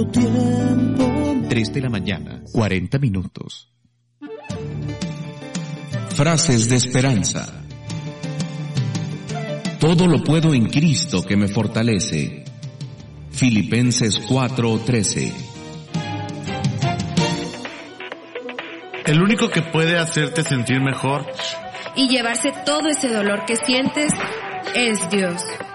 3 de la mañana, 40 minutos. Frases de esperanza. Todo lo puedo en Cristo que me fortalece. Filipenses 4:13. El único que puede hacerte sentir mejor y llevarse todo ese dolor que sientes es Dios.